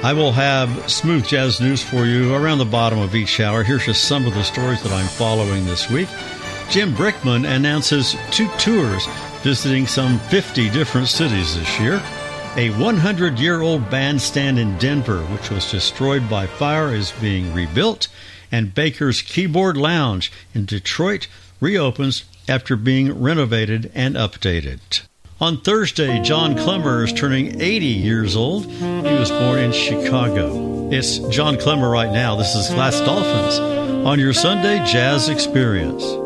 I will have smooth jazz news for you around the bottom of each hour. Here's just some of the stories that I'm following this week. Jim Brickman announces 2 tours visiting some 50 different cities this year. A 100-year-old bandstand in Denver, which was destroyed by fire, is being rebuilt. And Baker's Keyboard Lounge in Detroit reopens after being renovated and updated. On Thursday, John Clemmer is turning 80 years old. He was born in Chicago. It's John Clemmer right now. This is Glass Dolphins on your Sunday Jazz Experience.